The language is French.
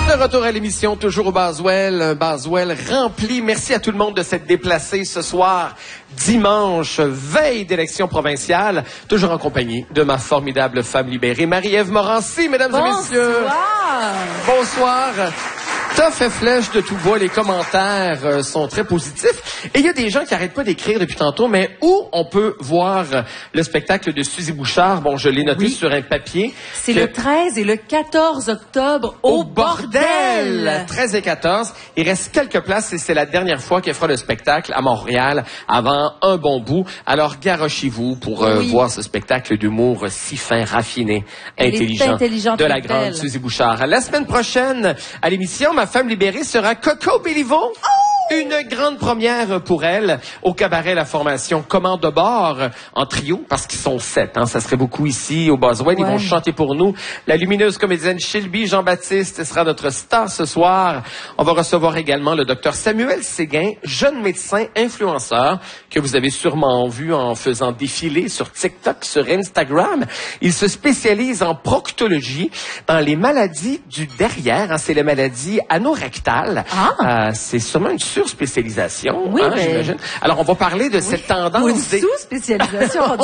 De retour à l'émission, toujours au Boswell, un Boswell rempli. Merci à tout le monde de s'être déplacé ce soir, dimanche, veille d'élection provinciale, toujours en compagnie de ma formidable femme libérée, Marie-Ève Morancy, mesdames et messieurs. Bonsoir. Tough et flèche de tout bois, les commentaires sont très positifs. Et il y a des gens qui n'arrêtent pas d'écrire depuis tantôt, mais où on peut voir le spectacle de Suzy Bouchard? Bon, je l'ai noté sur un papier. C'est le 13 et le 14 octobre au Bordel. 13 et 14. Il reste quelques places et c'est la dernière fois qu'elle fera le spectacle à Montréal avant un bon bout. Alors, garochez-vous pour voir ce spectacle d'humour si fin, raffiné, intelligent de la grande Suzy Bouchard. La semaine prochaine, à l'émission, ma femme libérée sera Coco Béliveau. Une grande première pour elle au cabaret La Formation Commande de bord en trio parce qu'ils sont 7. Hein, ça serait beaucoup ici au Boswell. Ils vont chanter pour nous. La lumineuse comédienne Shelby Jean-Baptiste sera notre star ce soir. On va recevoir également le docteur Samuel Séguin, jeune médecin influenceur que vous avez sûrement vu en faisant défiler sur TikTok, sur Instagram. Il se spécialise en proctologie dans les maladies du derrière. Hein, c'est les maladies anorectales. C'est sûrement une spécialisation, j'imagine. Alors, on va parler de cette tendance... Ou une sous-spécialisation.